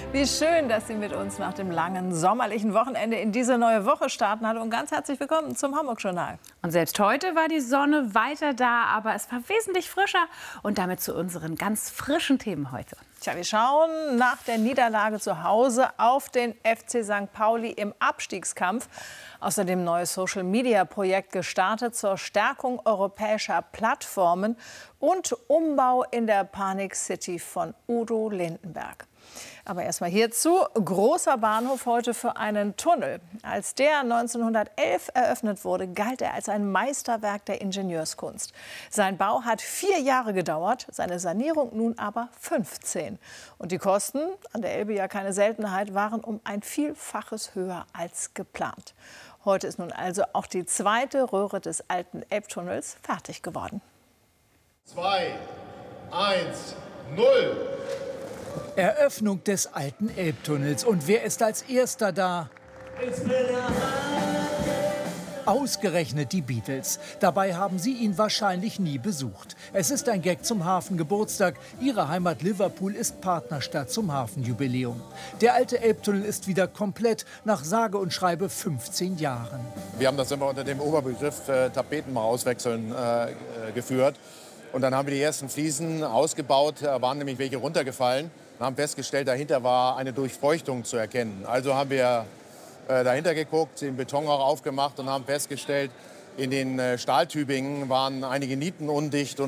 Wie schön, dass Sie mit uns nach dem langen sommerlichen Wochenende in diese neue Woche starten. Hallo und ganz herzlich willkommen zum Hamburg-Journal. Und selbst heute war die Sonne weiter da, aber es war wesentlich frischer. Und damit zu unseren ganz frischen Themen heute. Tja, wir schauen nach der Niederlage zu Hause auf den FC St. Pauli im Abstiegskampf. Außerdem neues Social-Media-Projekt gestartet zur Stärkung europäischer Plattformen und Umbau in der Panik City von Udo Lindenberg. Aber erstmal hierzu. Großer Bahnhof heute für einen Tunnel. Als der 1911 eröffnet wurde, galt er als ein Meisterwerk der Ingenieurskunst. Sein Bau hat 4 Jahre gedauert, seine Sanierung nun aber 15. Und die Kosten, an der Elbe ja keine Seltenheit, waren um ein Vielfaches höher als geplant. Heute ist nun also auch die zweite Röhre des alten Elbtunnels fertig geworden. 2, 1, 0. Eröffnung des alten Elbtunnels. Und wer ist als Erster da? Ausgerechnet die Beatles. Dabei haben sie ihn wahrscheinlich nie besucht. Es ist ein Gag zum Hafengeburtstag. Ihre Heimat Liverpool ist Partnerstadt zum Hafenjubiläum. Der alte Elbtunnel ist wieder komplett, nach sage und schreibe 15 Jahren. Wir haben das immer unter dem Oberbegriff Tapeten mal auswechseln geführt. Und dann haben wir die ersten Fliesen ausgebaut, da waren nämlich welche runtergefallen. Und haben festgestellt, dahinter war eine Durchfeuchtung zu erkennen. Also haben wir dahinter geguckt, den Beton auch aufgemacht und haben festgestellt, in den Stahltübingen waren einige Nieten undicht.